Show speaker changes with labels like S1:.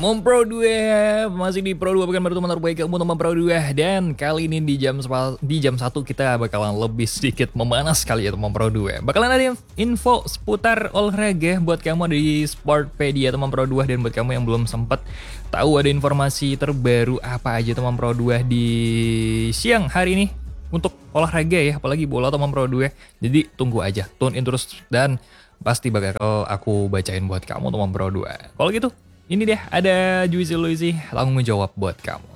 S1: Pro 2 masih di Pro 2 bukan baru teman terbaik kamu teman Pro 2. Dan kali ini di jam 1 kita bakalan lebih sedikit memanas kali ya teman Pro 2. Bakalan ada info seputar olahraga buat kamu di Sportpedia teman Pro 2. Dan buat kamu yang belum sempat tahu ada informasi terbaru apa aja teman Pro 2 di siang hari ini untuk olahraga ya, apalagi bola teman Pro 2. Jadi tunggu aja, tune in terus dan pasti bakal aku bacain buat kamu teman Pro 2. Kalau gitu ini deh ada Juicy Luizy langsung menjawab buat kamu.